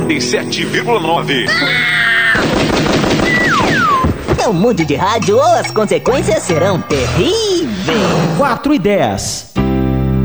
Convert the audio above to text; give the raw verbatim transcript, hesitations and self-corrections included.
noventa e sete vírgula nove. Não mude de rádio ou as consequências serão terríveis. quatro e dez.